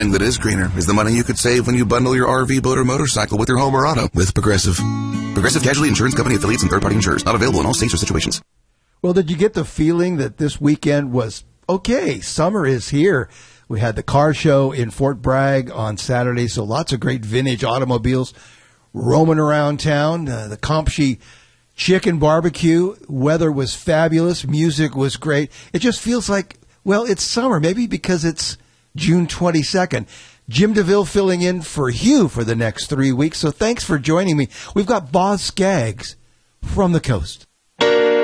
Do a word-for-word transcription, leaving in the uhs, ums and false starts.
thing that is greener is the money you could save when you bundle your R V, boat, or motorcycle with your home or auto with Progressive. Progressive Casualty Insurance Company affiliates and third-party insurers. Not available in all states or situations. Well, did you get the feeling that this weekend was, okay, summer is here? We had the car show in Fort Bragg on Saturday, so lots of great vintage automobiles roaming around town. Uh, the Compshe chicken barbecue, weather was fabulous, music was great. It just feels like, well, it's summer, maybe because it's June twenty-second. Jim DeVille filling in for Hugh for the next three weeks, so thanks for joining me. We've got Boz Scaggs from the coast.